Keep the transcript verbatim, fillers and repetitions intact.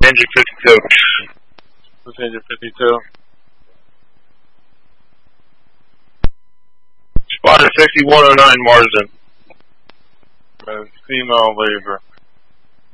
Engine fifty-two. What's engine fifty-two? Spotted sixty-one oh nine Marsden. Uh, female labor.